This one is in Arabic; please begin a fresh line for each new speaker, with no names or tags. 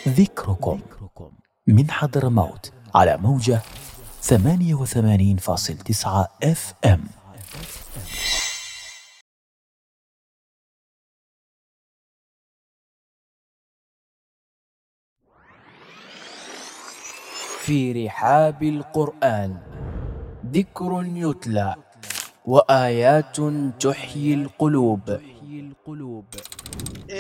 ذكركم من حضرموت على موجة 88.9 FM.
في رحاب القرآن ذكر يتلى وآيات تحيي القلوب.